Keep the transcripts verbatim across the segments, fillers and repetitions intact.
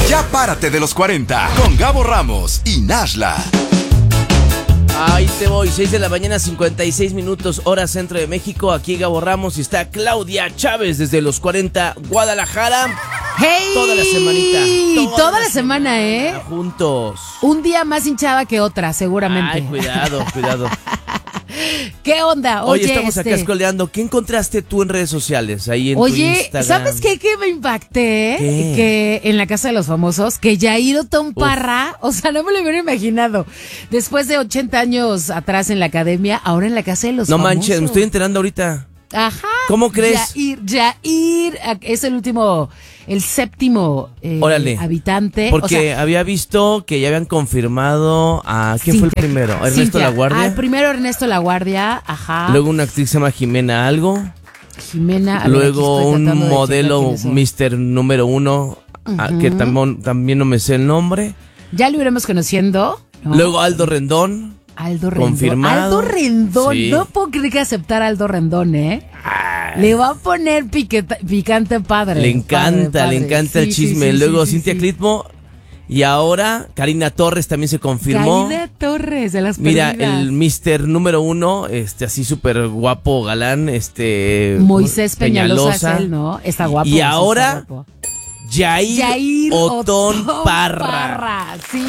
Ya párate de los cuarenta con Gabo Ramos y Nashla. Ahí te voy, seis de la mañana, cincuenta y seis minutos, hora centro de México. Aquí Gabo Ramos y está Claudia Chávez desde los cuarenta, Guadalajara. ¡Hey! Toda la semanita. Toda, toda la, la semana, semana, ¿eh? Juntos. Un día más hinchada que otra, seguramente. Ay, cuidado, cuidado. ¿Qué onda? Oye, Oye estamos este... acá escoleando. ¿Qué encontraste tú en redes sociales? Ahí en Oye, tu Instagram. ¿sabes qué? Que me impacté. ¿Qué? Que en la casa de los famosos, que Yair Otón Parra, o sea, no me lo hubiera imaginado. Después de ochenta años atrás en la academia, ahora en la casa de los no famosos. No manches, me estoy enterando ahorita. Ajá. ¿Cómo crees? Yair, Yair es el último, el séptimo eh, habitante. Porque o sea, había visto que ya habían confirmado a... ¿Quién Cintia, fue el primero? ¿Ernesto Cintia. Laguardia? Ah, primero Ernesto Laguardia, ajá. Luego una actriz se llama Jimena Algo. Jimena. A Luego ver, un modelo mister Número Uno, uh-huh. que también, también no me sé el nombre. Ya lo iremos conociendo. ¿No? Luego Aldo Rendón. Aldo Rendón. Confirmado. Aldo Rendón. Sí. No puedo creer que aceptar a Aldo Rendón, ¿eh? Ay. Le va a poner piqueta, picante padre. Le encanta, padre, padre. le encanta sí, el chisme. Sí, sí, Luego sí, Cintia sí. Clitmo. Y ahora Karina Torres también se confirmó. Karina Torres, de las Mira, perdidas. el mister Número Uno, este así súper guapo, galán, este... Moisés Peñalosa, Peñalosa es él, ¿no? Está guapo. Y ahora... Guapo. Yair, Yair Otón, Otón Parra. Parra. Sí.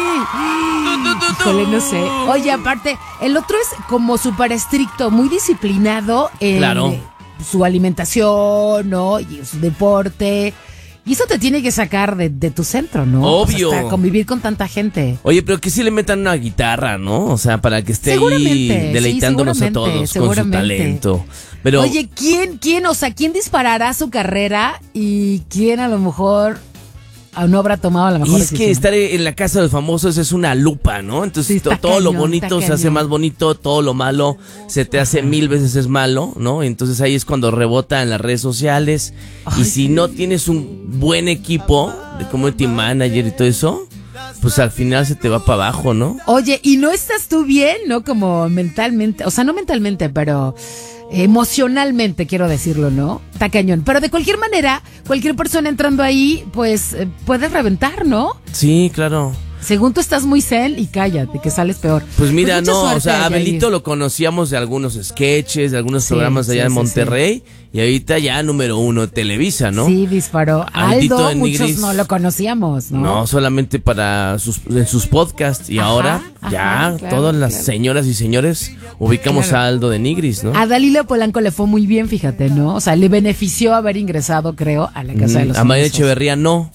Híjole, no sé. Oye, aparte, el otro es como súper estricto, muy disciplinado en claro. su alimentación, ¿no? Y su deporte. Y eso te tiene que sacar de, de tu centro, ¿no? Obvio. O sea, convivir con tanta gente. Oye, pero que sí le metan una guitarra, ¿no? O sea, para que esté ahí deleitándonos sí, a todos con su talento. Pero... Oye, ¿quién, quién, o sea, quién disparará su carrera y quién a lo mejor no habrá tomado la mejor y es decisión? que estar en la casa de los famosos es una lupa, ¿no? Entonces sí, todo cañón, lo bonito se hace más bonito, todo lo malo se te hace mil veces es malo, ¿no? Entonces ahí es cuando rebota en las redes sociales. Ay, y si sí. no tienes un buen equipo de community manager y todo eso, pues al final se te va para abajo, ¿no? Oye, y no estás tú bien, ¿no? Como mentalmente, o sea, no mentalmente, pero... emocionalmente, quiero decirlo, ¿no? Está cañón. Pero de cualquier manera, cualquier persona entrando ahí, pues, eh, puedes reventar, ¿no? Sí, claro. Según tú estás muy zen y cállate, que sales peor. Pues mira, pues no, suerte, o sea, a Abelito Yair. Lo conocíamos de algunos sketches, de algunos sí, programas de allá sí, en sí, Monterrey, sí. Y ahorita ya número uno Televisa, ¿no? Sí, disparó. Aldito Aldo, muchos Nigris, no lo conocíamos, ¿no? No, solamente para sus, en sus podcasts. Y ajá, ahora ajá, ya claro, todas las claro. señoras y señores ubicamos claro. a Aldo de Nigris, ¿no? A Dalila Polanco le fue muy bien, fíjate, ¿no? O sea, le benefició haber ingresado, creo, a la Casa mm, de los A María Echeverría no.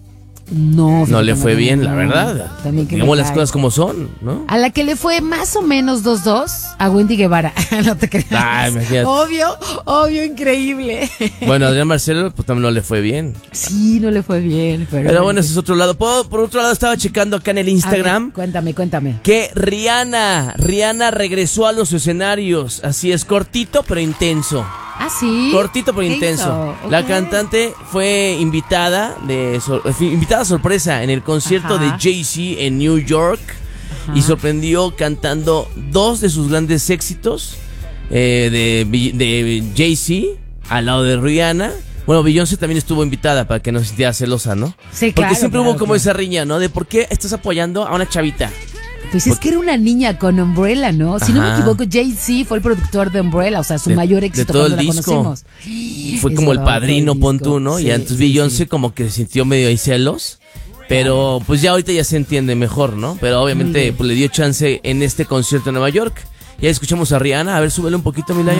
No, no le fue no, bien, no, la verdad. Digamos las cosas como son, ¿no? A la que le fue más o menos dos dos, a Wendy Guevara. No te creas. Ay, imagínate. Obvio, obvio, increíble. Bueno, Adrián Marcelo, pues también no le fue bien. Sí, no le fue bien. Pero, pero bueno, ese es otro lado. Por, por otro lado, estaba checando acá en el Instagram. Ver, cuéntame, cuéntame. Que Rihanna, Rihanna regresó a los escenarios. Así es, cortito pero intenso. ¿Ah, sí? Cortito pero intenso. Okay. La cantante fue invitada de so, invitada sorpresa en el concierto Ajá. de Jay-Z en New York. Ajá. Y sorprendió cantando dos de sus grandes éxitos eh, de, de Jay-Z al lado de Rihanna. Bueno, Beyoncé también estuvo invitada para que no se sintiera celosa, ¿no? Sí, Porque claro, siempre claro, hubo como claro. esa riña, ¿no? De por qué estás apoyando a una chavita. Pues es que era una niña con Umbrella, ¿no? Si Ajá. no me equivoco, Jay-Z fue el productor de Umbrella, o sea, su de, mayor éxito de todo cuando el la disco. conocimos. Fue es como el verdad, padrino, el pon tú, ¿no? Sí, y entonces sí, Beyoncé sí. como que se sintió medio ahí celos. Pero pues ya ahorita ya se entiende mejor, ¿no? Pero obviamente pues, le dio chance en este concierto en Nueva York. Ya escuchamos a Rihanna. A ver, súbele un poquito, mi Layo.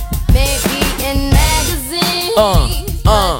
Oh, oh.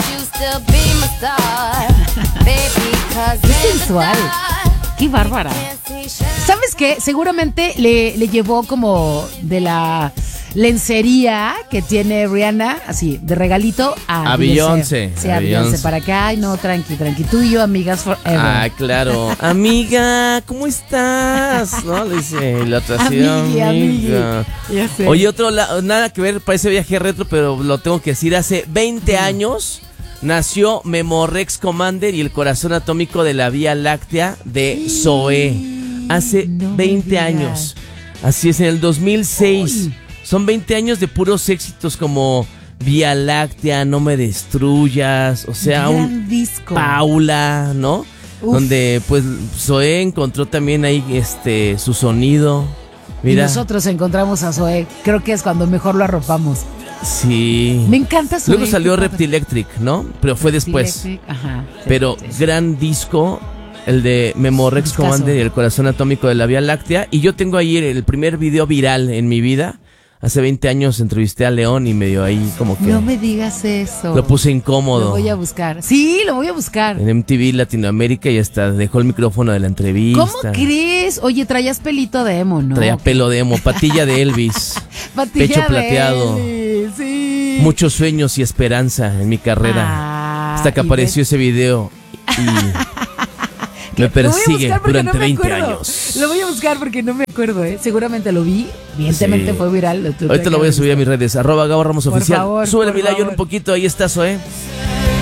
Qué sensual. Qué bárbara. ¿Sabes qué? Seguramente le, le llevó como de la lencería que tiene Rihanna, así, de regalito a, a Beyoncé. Sí, a, a Beyoncé. Para acá, ay, no, tranqui, tranqui. Tú y yo, amigas forever. Ah, claro. Amiga, ¿cómo estás? ¿No? Le dice la otra así, amigui, amiga. Ya sé. Oye, otro lado, nada que ver para ese viaje retro, pero lo tengo que decir. Hace veinte mm. años nació Memorex Commander y el corazón atómico de la Vía Láctea de Zoé. Hace no veinte años. Así es, en el dos mil seis. Uy. Son veinte años de puros éxitos como Vía Láctea, No me destruyas, o sea, Gran un disco. Paula, ¿no? Uf. Donde pues Zoé encontró también ahí este su sonido. Mira. Y nosotros encontramos a Zoé. Creo que es cuando mejor lo arropamos. Sí. Me encanta Zoé. Luego salió Reptilectric, ¿no? Pero fue después. Ajá. Sí, Pero sí, sí. gran disco, el de Memorex Discazo. Commander y el corazón atómico de la Vía Láctea. Y yo tengo ahí el primer video viral en mi vida. Hace veinte años entrevisté a León y medio ahí como que No me digas eso. lo puse incómodo. Lo voy a buscar. Sí, lo voy a buscar. En M T V Latinoamérica y hasta dejó el micrófono de la entrevista. ¿Cómo crees? Oye, traías pelito de emo, ¿no? Traía pelo de emo, patilla de Elvis, Patilla pecho de plateado. Elvis, sí. muchos sueños y esperanza en mi carrera. Ah, hasta que y apareció ves- ese video y me Lo voy a persigue buscar porque durante no me veinte acuerdo. años. Lo voy a buscar porque no me acuerdo, ¿eh? Seguramente lo vi. Evidentemente Sí. fue viral. Lo tuve Ahorita que lo voy a haber subir a mis visto. redes, arroba Gabo Ramos Por Oficial. favor, Súbele por mi like favor. un poquito, ahí está, Zoé.